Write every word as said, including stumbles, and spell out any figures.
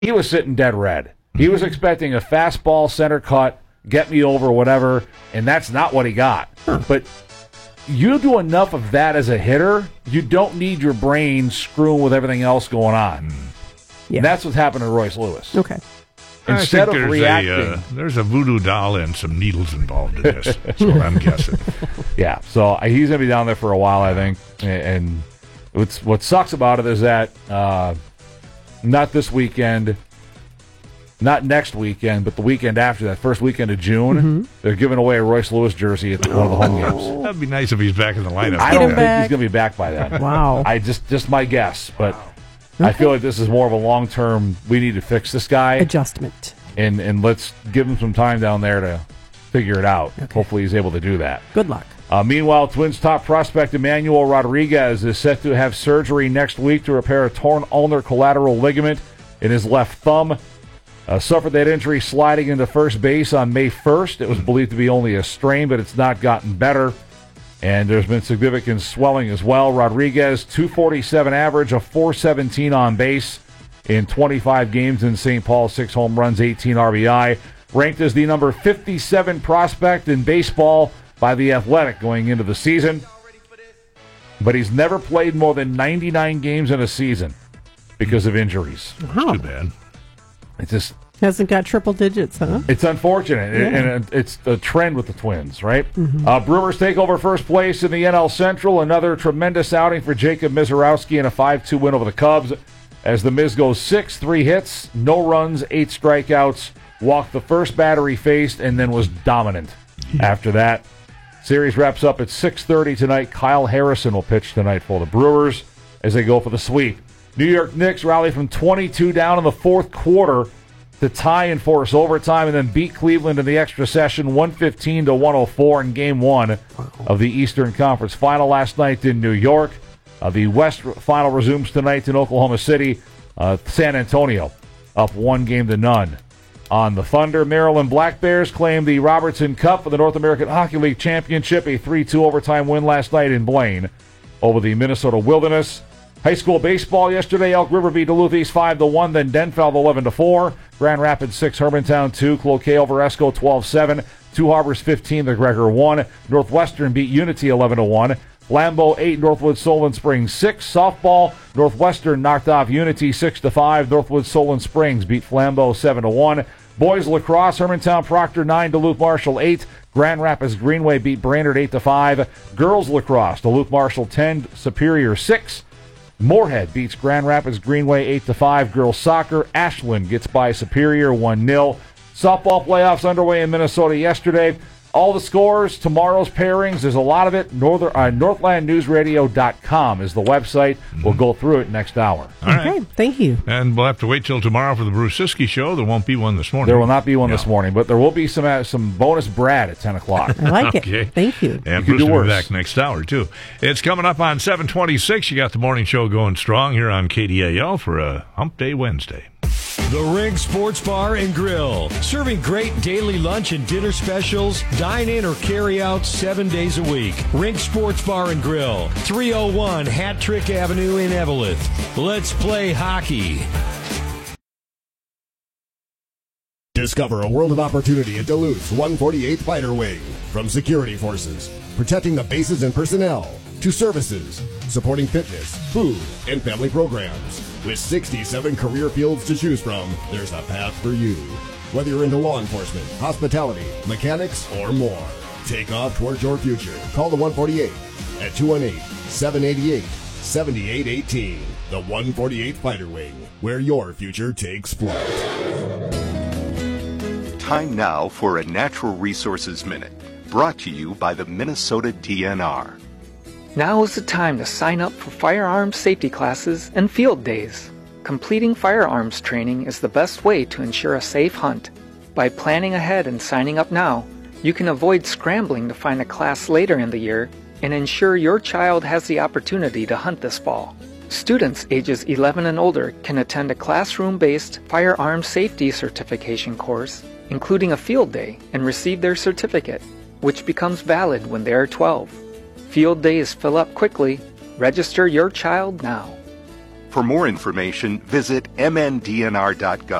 he was sitting dead red. He was expecting a fastball, center cut, get me over, whatever, and that's not what he got. Huh. But you do enough of that as a hitter, you don't need your brain screwing with everything else going on. Yeah. And that's what's happened to Royce Lewis. Okay. Instead I think of there's reacting. A, uh, there's a voodoo doll and some needles involved in this. That's what I'm guessing. Yeah, so uh, he's going to be down there for a while, I think. And, and what's, what sucks about it is that uh, not this weekend, not next weekend, but the weekend after that, first weekend of June, mm-hmm. they're giving away a Royce Lewis jersey at one of the home games. That'd be nice if he's back in the lineup. I don't think back. he's going to be back by then. Wow. I just, just my guess, but okay. I feel like this is more of a long-term, we need to fix this guy. Adjustment. And and let's give him some time down there to figure it out. Okay. Hopefully he's able to do that. Good luck. Uh, meanwhile, Twins top prospect Emmanuel Rodriguez is set to have surgery next week to repair a torn ulnar collateral ligament in his left thumb. Uh, suffered that injury sliding into first base on May first. It was believed to be only a strain, but it's not gotten better. And there's been significant swelling as well. Rodriguez, two forty-seven average, a four seventeen on base in twenty-five games in Saint Paul, six home runs, eighteen R B I. Ranked as the number fifty-seven prospect in baseball by The Athletic going into the season. But he's never played more than ninety-nine games in a season because of injuries. Wow. Too bad. It's just hasn't got triple digits, huh? It's unfortunate, yeah. and it's a trend with the Twins, right? Mm-hmm. Uh, Brewers take over first place in the N L Central. Another tremendous outing for Jacob Misiorowski in a five two win over the Cubs. As the Miz goes six, three hits, no runs, eight strikeouts, walked the first batter he faced, and then was dominant after that. Series wraps up at six thirty tonight. Kyle Harrison will pitch tonight for the Brewers as they go for the sweep. New York Knicks rally from twenty-two down in the fourth quarter to tie and force overtime and then beat Cleveland in the extra session one fifteen to one oh four in game one of the Eastern Conference Final last night in New York. Uh, the West Final resumes tonight in Oklahoma City. Uh, San Antonio up one game to none on the Thunder. Maryland Black Bears claim the Robertson Cup for the North American Hockey League Championship, a three two overtime win last night in Blaine over the Minnesota Wilderness. High school baseball yesterday, Elk River beat Duluth East five to one, then Denfeld eleven to four. Grand Rapids six, Hermantown two, Cloquet over Esco twelve seven, Two Harbors fifteen, the Gregor one. Northwestern beat Unity eleven to one. Lambeau eight, Northwood Solon Springs six. Softball, Northwestern knocked off Unity six to five. Northwood Solon Springs beat Flambeau seven to one. Boys lacrosse, Hermantown Proctor nine, Duluth Marshall eight. Grand Rapids Greenway beat Brainerd eight to five. Girls lacrosse, Duluth Marshall ten, Superior six. Moorhead beats Grand Rapids Greenway eight to five. Girls soccer, Ashland gets by Superior one nil. Softball playoffs underway in Minnesota yesterday. All the scores, tomorrow's pairings, there's a lot of it. Northern, uh, Northland News Radio dot com is the website. Mm-hmm. We'll go through it next hour. All right. Okay, thank you. And we'll have to wait till tomorrow for the Brusiski show. There won't be one this morning. There will not be one no. this morning, but there will be some uh, some bonus Brad at ten o'clock. I like okay. it. Thank you. And you Bruce will worse. be back next hour, too. It's coming up on seven twenty-six. You got the morning show going strong here on K D A L for a Hump Day Wednesday. The Rink Sports Bar and Grill. Serving great daily lunch and dinner specials. Dine in or carry out seven days a week. Rink Sports Bar and Grill. three oh one Hat Trick Avenue in Eveleth. Let's play hockey. Discover a world of opportunity at Duluth's one forty-eighth Fighter Wing. From security forces, protecting the bases and personnel, to services, supporting fitness, food, and family programs. With sixty-seven career fields to choose from, there's a path for you. Whether you're into law enforcement, hospitality, mechanics, or more. Take off towards your future. Call the one forty-eight at two one eight, seven eight eight, seven eight one eight. The one forty-eighth Fighter Wing, where your future takes flight. Time now for a Natural Resources Minute, brought to you by the Minnesota D N R. Now is the time to sign up for firearms safety classes and field days. Completing firearms training is the best way to ensure a safe hunt. By planning ahead and signing up now, you can avoid scrambling to find a class later in the year and ensure your child has the opportunity to hunt this fall. Students ages eleven and older can attend a classroom-based firearms safety certification course, including a field day, and receive their certificate, which becomes valid when they are twelve. Field days fill up quickly. Register your child now. For more information, visit m n d n r dot gov.